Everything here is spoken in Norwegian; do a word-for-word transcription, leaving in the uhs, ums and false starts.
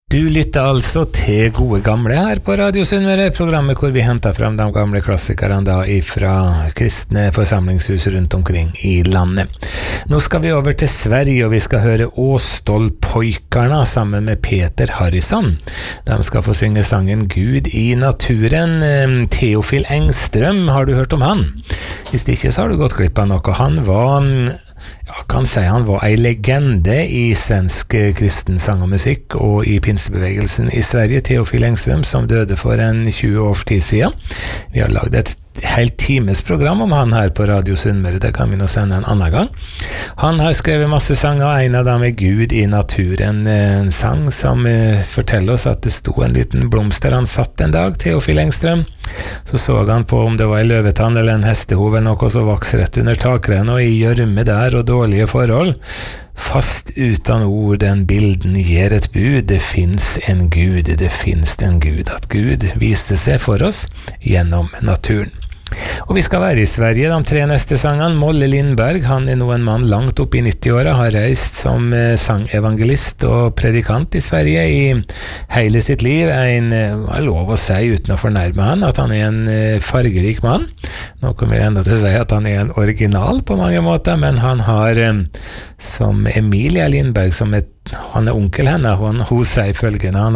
Du lytter altså til Gode Gamle her på Radio Sunnmøre, programmet hvor vi henter frem de gamle klassikerne da fra kristne forsamlingshus rundt omkring i landet. Nå skal vi over til Sverige, og vi skal høre Åstolpojkarna sammen med Peter Harrison. De skal få synge sangen Gud i naturen. Teofil Engström, har du hørt om han? Hvis ikke så har du gått glipp av noe. Han var... Ja, kan si han var en legende i svensk kristen sang og musikk og i pinsebevegelsen i Sverige, Teofil Engström, som døde for en tjue års tid siden. Vi har laget et helt times program om han her på Radio Sunnmøre, det kan vi nå sende en annen gang. Han har skrevet masse sanger, en av dem er Gud i naturen, en sang som eh, forteller oss at det stod en liten blomst der han satt en dag, Teofil Engström. Så så han på om det var en løvetann eller en hestehov eller noe som vokste rett under takrennet og i gjørme der og dårlige forhold. Fast utan ord den bilden ger et bud, det finns en Gud, det finns en Gud, at Gud viste seg for oss gjennom naturen. Og vi skal være i Sverige, de tre neste sangene. Molle Lindberg, han er nå en mann langt opp i nitti-åra, har reist som eh, sangevangelist og predikant i Sverige i hele sitt liv. En, eh, lov å si uten å fornærme han, at han er en eh, fargerik mann. Nå kommer jeg enda til å si at han er en original på mange måter, men han har, eh, som Emilia Lindberg, som et, han er onkel henne, hun, hun sier følgende, han